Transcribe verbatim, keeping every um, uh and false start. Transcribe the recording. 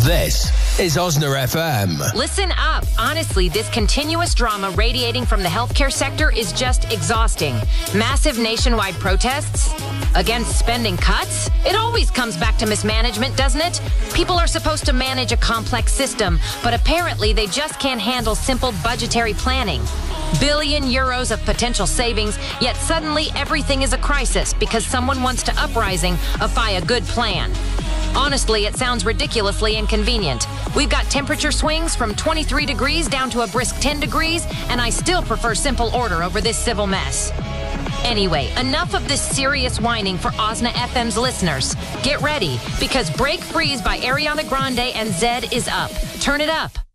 This is Osna F M. Listen up. Honestly, this continuous drama radiating from the healthcare sector is just exhausting. Massive nationwide protests against spending cuts. It always comes back to mismanagement, doesn't it? People are supposed to manage a complex system, but apparently they just can't handle simple budgetary planning. Billion euros of potential savings, yet suddenly everything is a crisis because someone wants to uprising-ify a good plan. Honestly, it sounds ridiculously inconvenient. We've got temperature swings from twenty-three degrees down to a brisk ten degrees, and I still prefer simple order over this civil mess. Anyway, enough of this serious whining for Osna F M's listeners. Get ready, because Break Freeze by Ariana Grande and Zedd is up. Turn it up.